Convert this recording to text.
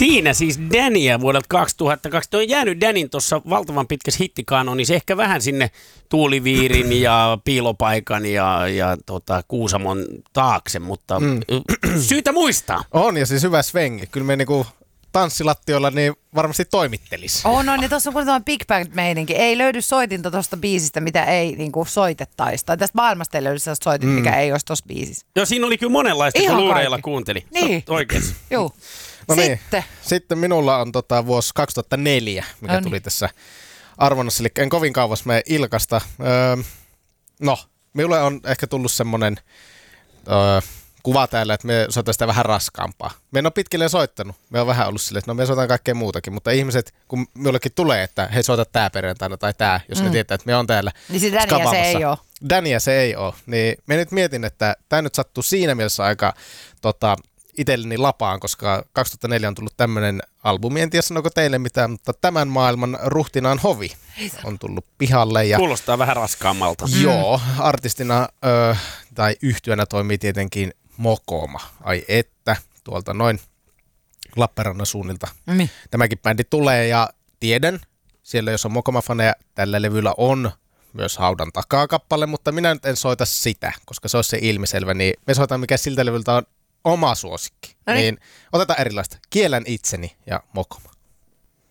Siinä siis Dania vuodelta 2002. On jäänyt Danin tuossa valtavan pitkässä hittikanonissa ehkä vähän sinne Tuuliviirin ja Piilopaikan ja Kuusamon taakse, mutta syytä muistaa. On, ja siis hyvä svengi. Kyllä me niinku tanssilattioilla niin varmasti toimittelis. Ja tuossa on kuitenkin Big Bang-meininki. Ei löydy soitinta tuosta biisistä, mitä ei niinku soitettaisi. Tai tästä maailmasta ei löydy sellaista soitinta, mikä ei olisi tuossa biisissä. Joo, siinä oli kyllä monenlaista, ihan kun luureilla kuunteli. Niin. Oikein. Joo. No sitten minulla on vuosi 2004, mikä tuli tässä arvonnassa. Eli en kovin kauas mene Ilkasta. Minulle on ehkä tullut semmoinen kuva täällä, että me soitan sitä vähän raskaampaa. Me en ole pitkälleen soittanut. Me on vähän ollut silleen, että me soitan kaikkea muutakin. Mutta ihmiset, kun minullekin tulee, että hei, soita tää perjantaina tai tää, jos ne tietää, että me on täällä niin se Dania se ei ole. Dania se ei ole. Niin me nyt mietin, että tämä nyt sattuu siinä mielessä aika itselleni lapaan, koska 2004 on tullut tämmöinen albumi, en tiedä sanoiko teille mitään, mutta Tämän maailman ruhtinaan hovi on tullut pihalle. Ja kuulostaa vähän raskaammalta. Joo, artistina tai yhtyönä toimii tietenkin Mokoma. Ai että, tuolta noin Lappeenrannan suunnilta tämäkin bändi tulee ja tiedän, siellä jos on Mokoma-faneja, tällä levyllä on myös Haudan takaa kappale, mutta minä nyt en soita sitä, koska se olisi se ilmiselvä, niin me soitaan mikä siltä levyltä on oma suosikki. Niin otetaan erilaista. Kiellän itseni ja Mokoma.